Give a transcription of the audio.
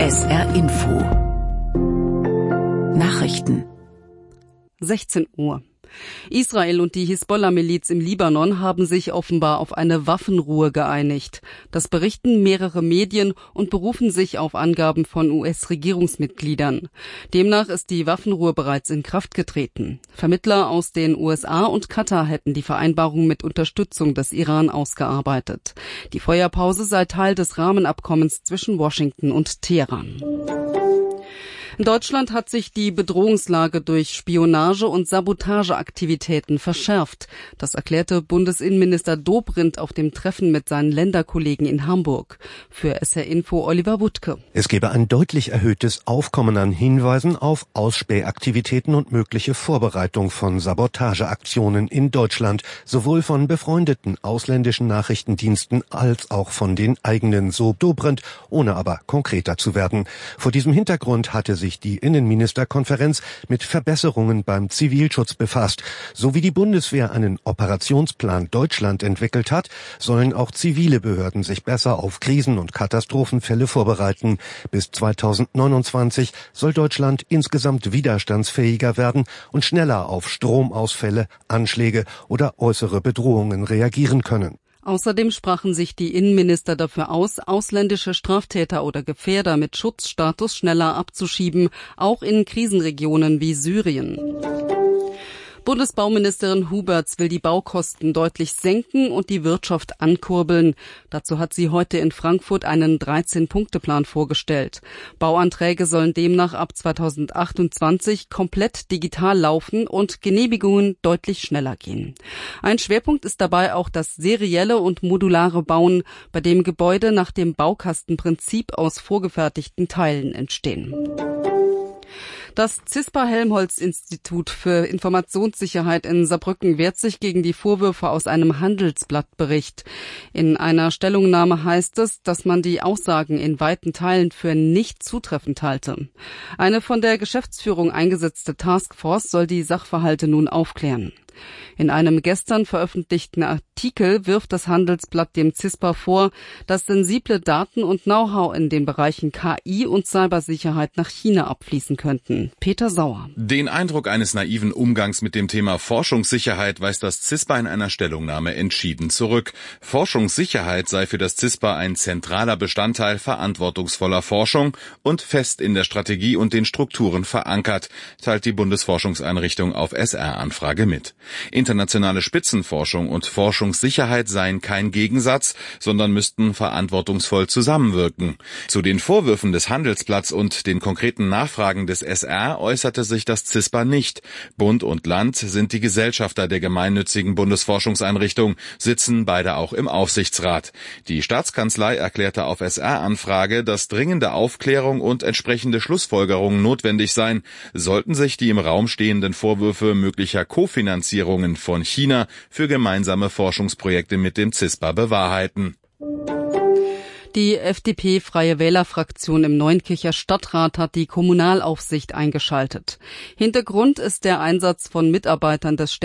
SR Info Nachrichten 16 Uhr. Israel und die Hisbollah-Miliz im Libanon haben sich offenbar auf eine Waffenruhe geeinigt. Das berichten mehrere Medien und berufen sich auf Angaben von US-Regierungsmitgliedern. Demnach ist die Waffenruhe bereits in Kraft getreten. Vermittler aus den USA und Katar hätten die Vereinbarung mit Unterstützung des Iran ausgearbeitet. Die Feuerpause sei Teil des Rahmenabkommens zwischen Washington und Teheran. In Deutschland hat sich die Bedrohungslage durch Spionage- und Sabotageaktivitäten verschärft. Das erklärte Bundesinnenminister Dobrindt auf dem Treffen mit seinen Länderkollegen in Hamburg. Für SR Info Oliver Wuttke. Es gebe ein deutlich erhöhtes Aufkommen an Hinweisen auf Ausspähaktivitäten und mögliche Vorbereitung von Sabotageaktionen in Deutschland, sowohl von befreundeten ausländischen Nachrichtendiensten als auch von den eigenen, so Dobrindt, ohne aber konkreter zu werden. Vor diesem Hintergrund hatte sich die Innenministerkonferenz mit Verbesserungen beim Zivilschutz befasst. So wie die Bundeswehr einen Operationsplan Deutschland entwickelt hat, sollen auch zivile Behörden sich besser auf Krisen- und Katastrophenfälle vorbereiten. Bis 2029 soll Deutschland insgesamt widerstandsfähiger werden und schneller auf Stromausfälle, Anschläge oder äußere Bedrohungen reagieren können. Außerdem sprachen sich die Innenminister dafür aus, ausländische Straftäter oder Gefährder mit Schutzstatus schneller abzuschieben, auch in Krisenregionen wie Syrien. Bundesbauministerin Huberts will die Baukosten deutlich senken und die Wirtschaft ankurbeln. Dazu hat sie heute in Frankfurt einen 13-Punkte-Plan vorgestellt. Bauanträge sollen demnach ab 2028 komplett digital laufen und Genehmigungen deutlich schneller gehen. Ein Schwerpunkt ist dabei auch das serielle und modulare Bauen, bei dem Gebäude nach dem Baukastenprinzip aus vorgefertigten Teilen entstehen. Das CISPA-Helmholtz-Institut für Informationssicherheit in Saarbrücken wehrt sich gegen die Vorwürfe aus einem Handelsblattbericht. In einer Stellungnahme heißt es, dass man die Aussagen in weiten Teilen für nicht zutreffend halte. Eine von der Geschäftsführung eingesetzte Taskforce soll die Sachverhalte nun aufklären. In einem gestern veröffentlichten Artikel wirft das Handelsblatt dem CISPA vor, dass sensible Daten und Know-how in den Bereichen KI und Cybersicherheit nach China abfließen könnten. Peter Sauer. Den Eindruck eines naiven Umgangs mit dem Thema Forschungssicherheit weist das CISPA in einer Stellungnahme entschieden zurück. Forschungssicherheit sei für das CISPA ein zentraler Bestandteil verantwortungsvoller Forschung und fest in der Strategie und den Strukturen verankert, teilt die Bundesforschungseinrichtung auf SR-Anfrage mit. Internationale Spitzenforschung und Forschungssicherheit seien kein Gegensatz, sondern müssten verantwortungsvoll zusammenwirken. Zu den Vorwürfen des Handelsblatts und den konkreten Nachfragen des SR äußerte sich das CISPA nicht. Bund und Land sind die Gesellschafter der gemeinnützigen Bundesforschungseinrichtung, sitzen beide auch im Aufsichtsrat. Die Staatskanzlei erklärte auf SR-Anfrage, dass dringende Aufklärung und entsprechende Schlussfolgerungen notwendig seien, sollten sich die im Raum stehenden Vorwürfe möglicher Kofinanzierungen von China für gemeinsame Forschungsprojekte mit dem CISPA bewahrheiten. Die FDP-Freie Wähler-Fraktion im Neunkircher Stadtrat hat die Kommunalaufsicht eingeschaltet. Hintergrund ist der Einsatz von Mitarbeitern des